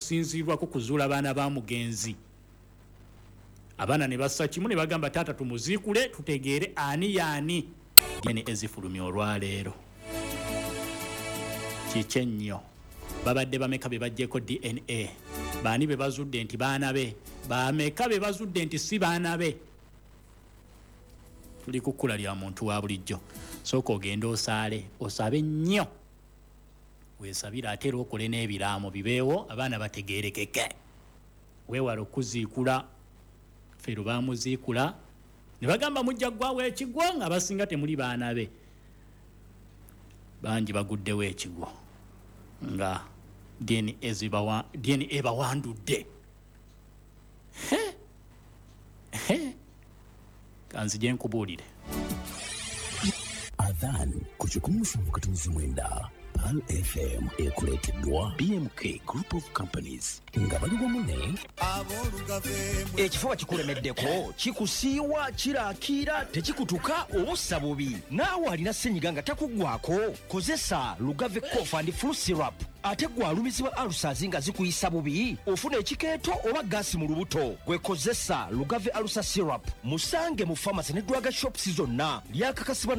okusinzirwako kuzuula abaana ba mugenzi. Abaana ne bassa kimu ne bagamba taata tumuziikule tutegeere ani yaani DNA ezifulumya olwaleero. Kiki nnyo babadde bameka be bajjeko DNA baani be bazudde nti baana be bameka be bazudde nti si baana be. Tuli kukula lya muntu wa bulijjo sooka ogenda osabe nnyo weesabira ate era okole n'ebiraamo bibeewo abaana bategeerekeke. Weewala okuziikula fero baamuziikula ne bagamba mujja ggwawo ekigwo nga basinga temuli baana be. Bangi baguddewo ekigwo nga DNA bawandudde. Kanzije nkubuulire. Adhan ku 17 Pal FM ekuleeteddwa BMK Group of Companies nga bali wamu ne ekifuba kikulemeddeko kikusiiwa kiraakira tekikutuka obussa bubi naawe alina ssenyiga nga takugwako kozesa Lugave Cough and Flu Syrup. Ate gwe alumizibwa alusazi nga zikuyisa bubi ofuna ekikeeto oba gaasi mu lubuto gwekozesa Lugave Alusa Syrup musange mu pharmacy ne drug shops zonna lyakakasibwa